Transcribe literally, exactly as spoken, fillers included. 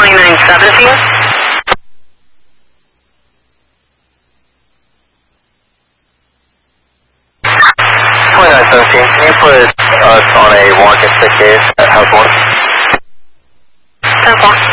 twenty-nine seventeen. twenty-nine seventeen, can you put us on a walk-in stick case at house one? ten four.